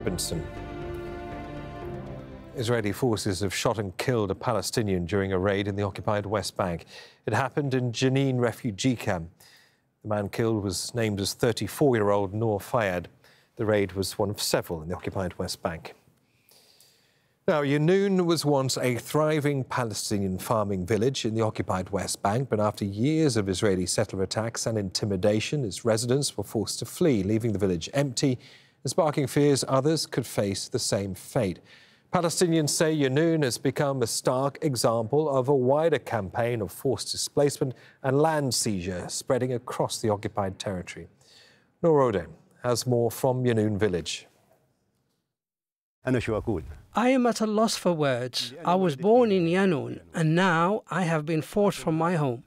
Robinson. Israeli forces have shot and killed a Palestinian during a raid in the occupied West Bank. It happened in Jenin refugee camp. The man killed was named as 34-year-old Noor Fayed. The raid was one of several in the occupied West Bank. Now, Yanoun was once a thriving Palestinian farming village in the occupied West Bank, but after years of Israeli settler attacks and intimidation, its residents were forced to flee, leaving the village empty and sparking fears others could face the same fate. Palestinians say Yanoun has become a stark example of a wider campaign of forced displacement and land seizure spreading across the occupied territory. Noor Odeh has more from Yanoun village. I am at a loss for words. I was born in Yanoun and now I have been forced from my home.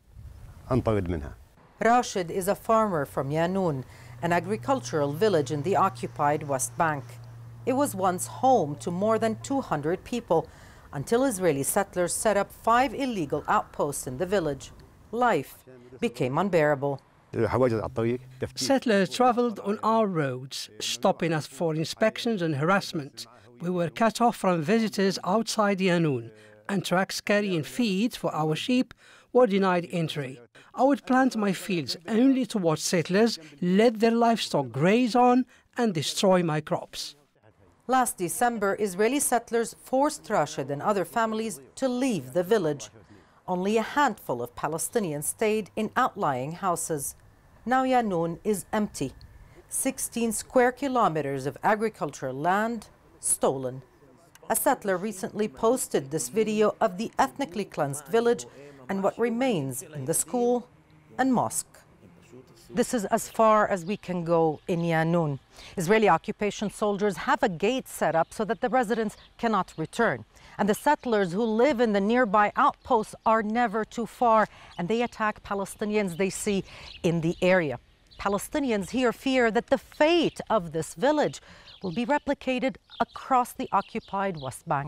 Rashid is a farmer from Yanoun, an agricultural village in the occupied West Bank. It was once home to more than 200 people until Israeli settlers set up 5 illegal outposts in the village. Life became unbearable. Settlers traveled on our roads, stopping us for inspections and harassment. We were cut off from visitors outside Yanoun, and trucks carrying feed for our sheep were denied entry. I would plant my fields only to watch settlers let their livestock graze on and destroy my crops. Last December, Israeli settlers forced Rashid and other families to leave the village. Only a handful of Palestinians stayed in outlying houses. Now Yanoun is empty. 16 square kilometers of agricultural land stolen. A settler recently posted this video of the ethnically cleansed village and what remains in the school and mosque. This is as far as we can go in Yanoun. Israeli occupation soldiers have a gate set up so that the residents cannot return. And the settlers who live in the nearby outposts are never too far, and they attack Palestinians they see in the area. Palestinians here fear that the fate of this village will be replicated across the occupied West Bank.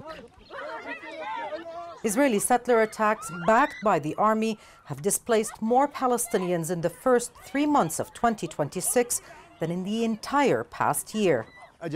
Israeli settler attacks backed by the army have displaced more Palestinians in the first 3 months of 2026 than in the entire past year.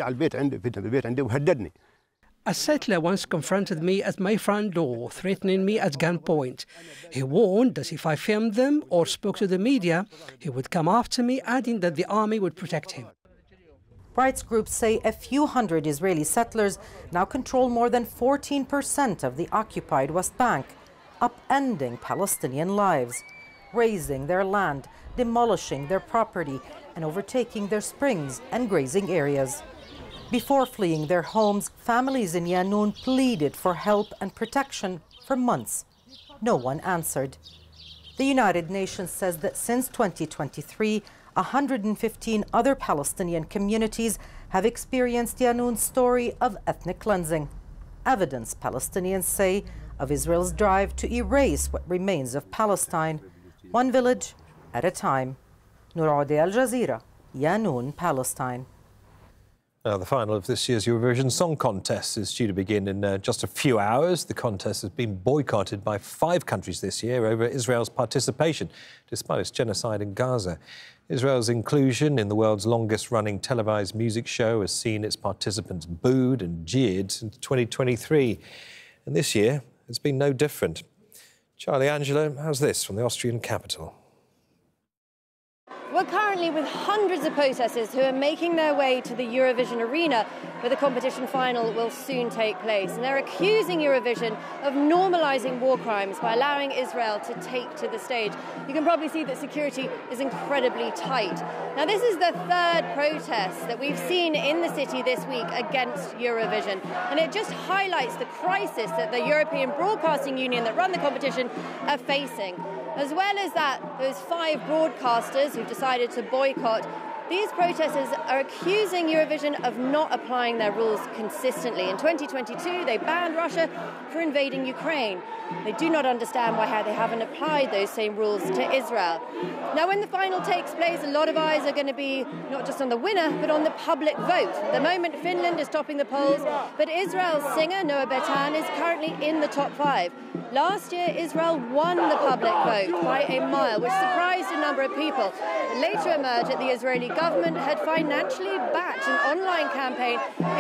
A settler once confronted me at my front door, threatening me at gunpoint. He warned that if I filmed them or spoke to the media, he would come after me, adding that the army would protect him. Rights groups say a few hundred Israeli settlers now control more than 14% of the occupied West Bank, upending Palestinian lives, razing their land, demolishing their property, and overtaking their springs and grazing areas. Before fleeing their homes, families in Yanoun pleaded for help and protection for months. No one answered. The United Nations says that since 2023, 115 other Palestinian communities have experienced Yanoun's story of ethnic cleansing. Evidence, Palestinians say, of Israel's drive to erase what remains of Palestine, one village at a time. Noor Odeh, Al Jazeera, Yanoun, Palestine. Now, the final of this year's Eurovision Song Contest is due to begin in just a few hours. The contest has been boycotted by 5 countries this year over Israel's participation, despite its genocide in Gaza. Israel's inclusion in the world's longest-running televised music show has seen its participants booed and jeered since 2023. And this year, it's been no different. Charlie Angelo has this from the Austrian capital. We're currently with hundreds of protesters who are making their way to the Eurovision arena, where the competition final will soon take place. And they're accusing Eurovision of normalising war crimes by allowing Israel to take to the stage. You can probably see that security is incredibly tight. Now, this is the 3rd protest that we've seen in the city this week against Eurovision. And it just highlights the crisis that the European Broadcasting Union that run the competition are facing. As well as that, those 5 broadcasters who've decided to boycott, these protesters are accusing Eurovision of not applying their rules consistently. In 2022, they banned Russia for invading Ukraine. They do not understand why they haven't applied those same rules to Israel. Now, when the final takes place, a lot of eyes are going to be not just on the winner, but on the public vote. At the moment, Finland is topping the polls, but Israel's singer, Noah Bertan, is currently in the top 5. Last year, Israel won the public vote by a mile, which surprised a number of people. It later emerged that the Israeli government had financially backed an online campaign